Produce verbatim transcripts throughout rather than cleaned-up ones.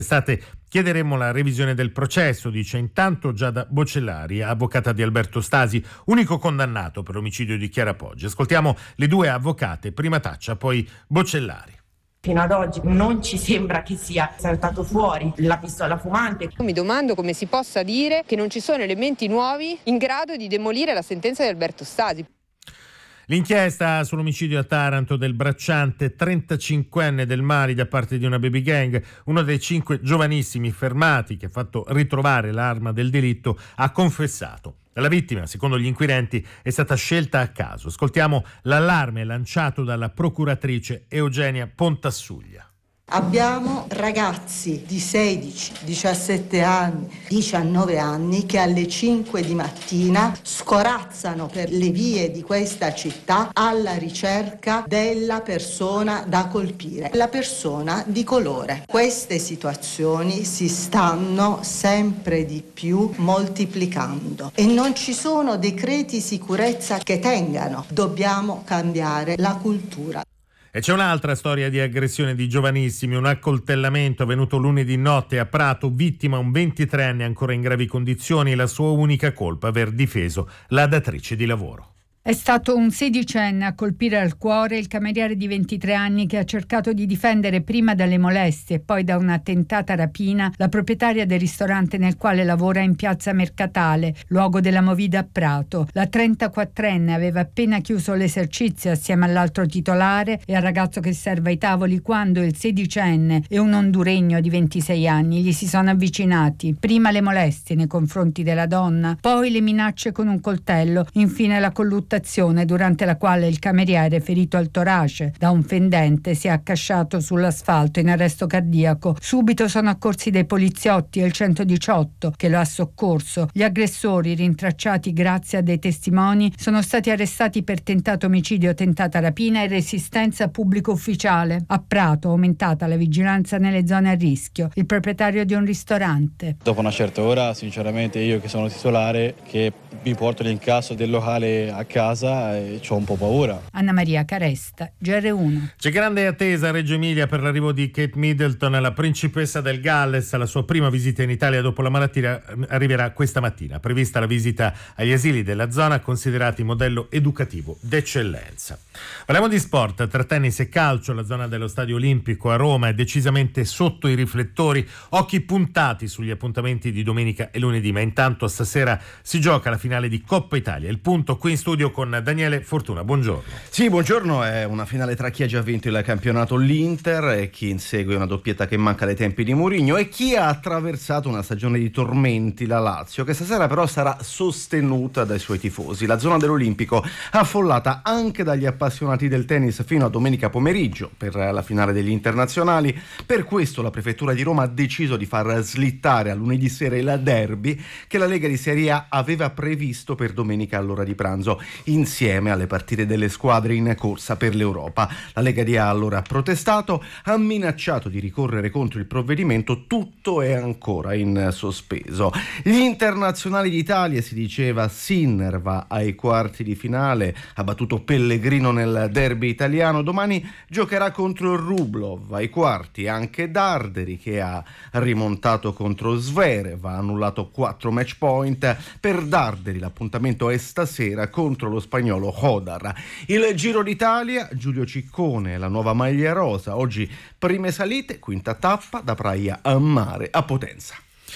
Estate chiederemo la revisione del processo, dice intanto Giada Bocellari, avvocata di Alberto Stasi, unico condannato per l'omicidio di Chiara Poggi. Ascoltiamo le due avvocate, prima Taccia, poi Bocellari. Fino ad oggi non ci sembra che sia saltato fuori la pistola fumante. Mi domando come si possa dire che non ci sono elementi nuovi in grado di demolire la sentenza di Alberto Stasi. L'inchiesta sull'omicidio a Taranto del bracciante trentacinquenne del Mali da parte di una baby gang, uno dei cinque giovanissimi fermati che ha fatto ritrovare l'arma del delitto, ha confessato. La vittima, secondo gli inquirenti, è stata scelta a caso. Ascoltiamo l'allarme lanciato dalla procuratrice Eugenia Pontassuglia. Abbiamo ragazzi di sedici, diciassette anni, diciannove anni che alle cinque di mattina scorazzano per le vie di questa città alla ricerca della persona da colpire, la persona di colore. Queste situazioni si stanno sempre di più moltiplicando e non ci sono decreti sicurezza che tengano. Dobbiamo cambiare la cultura. E c'è un'altra storia di aggressione di giovanissimi, un accoltellamento avvenuto lunedì notte a Prato, vittima un ventitreenne ancora in gravi condizioni, la sua unica colpa aver difeso la datrice di lavoro. È stato un sedicenne a colpire al cuore il cameriere di ventitré anni che ha cercato di difendere prima dalle molestie e poi da una tentata rapina la proprietaria del ristorante nel quale lavora in piazza Mercatale, luogo della movida a Prato. La trentaquattrenne aveva appena chiuso l'esercizio assieme all'altro titolare e al ragazzo che serve ai tavoli quando il sedicenne e un honduregno di ventisei anni gli si sono avvicinati. Prima le molestie nei confronti della donna, poi le minacce con un coltello, infine la colluttazione durante la quale il cameriere, ferito al torace da un fendente, si è accasciato sull'asfalto in arresto cardiaco. Subito sono accorsi dei poliziotti e il centodiciotto che lo ha soccorso. Gli aggressori, rintracciati grazie a dei testimoni, sono stati arrestati per tentato omicidio, tentata rapina e resistenza pubblico ufficiale. A Prato è aumentata la vigilanza nelle zone a rischio. Il proprietario di un ristorante: dopo una certa ora, sinceramente, io che sono titolare, che mi porto l'incasso del locale a casa e c'ho un po' paura. Anna Maria Caresta, G R uno. C'è grande attesa a Reggio Emilia per l'arrivo di Kate Middleton, la principessa del Galles. La sua prima visita in Italia dopo la malattia arriverà questa mattina. Prevista la visita agli asili della zona considerati modello educativo d'eccellenza. Parliamo di sport, tra tennis e calcio. La zona dello Stadio Olimpico a Roma è decisamente sotto i riflettori, occhi puntati sugli appuntamenti di domenica e lunedì, ma intanto stasera si gioca la finale di Coppa Italia. Il punto qui in studio con Daniele Fortuna. Buongiorno. Sì, buongiorno. È una finale tra chi ha già vinto il campionato, l'Inter, e chi insegue una doppietta che manca dai tempi di Mourinho, e chi ha attraversato una stagione di tormenti, la Lazio, che stasera però sarà sostenuta dai suoi tifosi. La zona dell'Olimpico affollata anche dagli appassionati del tennis fino a domenica pomeriggio per la finale degli internazionali. Per questo la prefettura di Roma ha deciso di far slittare a lunedì sera il derby che la Lega di Serie A aveva previsto per domenica all'ora di pranzo, insieme alle partite delle squadre in corsa per l'Europa. La Lega di A allora ha protestato, ha minacciato di ricorrere contro il provvedimento. Tutto è ancora in sospeso. Gli internazionali d'Italia, si diceva, Sinner va ai quarti di finale, ha battuto Pellegrino nel derby italiano, domani giocherà contro Rublov ai quarti, anche Darderi che ha rimontato contro Zverev, ha annullato quattro match point. Per Darderi l'appuntamento è stasera contro lo spagnolo Hodar. Il Giro d'Italia, Giulio Ciccone, la nuova maglia rosa, oggi prime salite, quinta tappa da Praia a Mare a Potenza.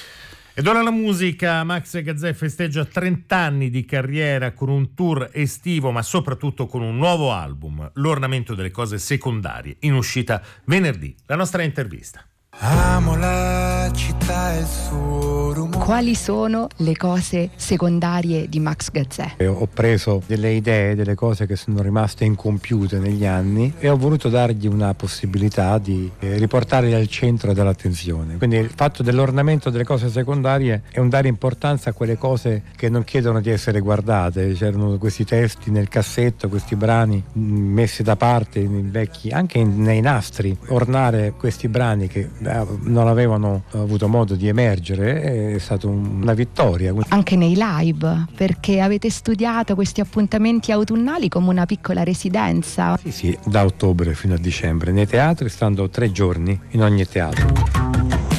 Ed ora la musica. Max Gazzè festeggia trenta anni di carriera con un tour estivo, ma soprattutto con un nuovo album, L'ornamento delle cose secondarie, in uscita venerdì. La nostra intervista. Amo la città e il suo rumore. Quali sono le cose secondarie di Max Gazzè? Ho preso delle idee, delle cose che sono rimaste incompiute negli anni e ho voluto dargli una possibilità di riportarli al centro dell'attenzione. Quindi il fatto dell'ornamento delle cose secondarie è un dare importanza a quelle cose che non chiedono di essere guardate. C'erano questi testi nel cassetto, questi brani messi da parte in vecchi, anche in, nei nastri. Ornare questi brani che non avevano avuto modo di emergere è stata una vittoria. Anche nei live, perché avete studiato questi appuntamenti autunnali come una piccola residenza. Sì, sì, da ottobre fino a dicembre nei teatri, stando tre giorni in ogni teatro.